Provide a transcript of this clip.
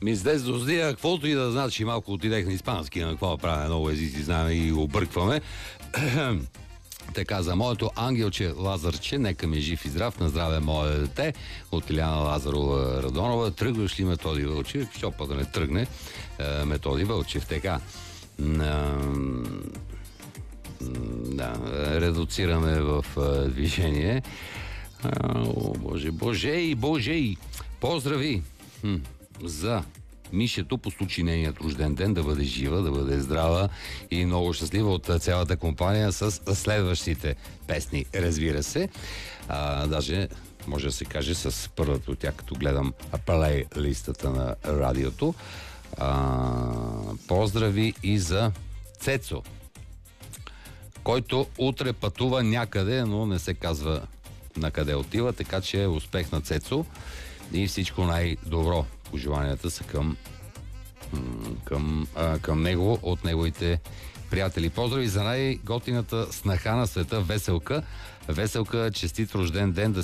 Ми с дездоздия, каквото и да значи, малко отидех на испански, на какво правя много езици, знаем и объркваме. Така, за моето ангелче Лазарче, нека ми е жив и здрав, на здраве мое дете, от Иляна Лазарова Радонова. Тръгваш ли Методи Вълчев? Що па да не тръгне Методи Вълчев? Така, да, редуцираме в движение. Боже! Поздрави за Мишето по случай нейният рожден ден, да бъде жива, да бъде здрава и много щастлива от цялата компания с следващите песни, разбира се. Даже може да се каже с първата от тях, като гледам плейлистата на радиото. Поздрави и за Цецо, който утре пътува някъде, но не се казва на къде отива, така че успех на Цецо и всичко най-добро. Пожеланията са към него от неговите приятели. Поздрави за най-готината снаха на света Веселка. Веселка, честит рожден ден, да